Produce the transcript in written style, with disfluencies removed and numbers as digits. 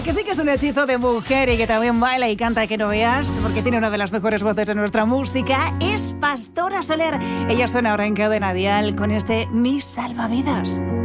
¿A que sí que es un hechizo de mujer y que también baila y canta que no veas? Porque tiene una de las mejores voces de nuestra música. Es Pastora Soler. Ella suena ahora en Cadena Dial con este Mis Salvavidas.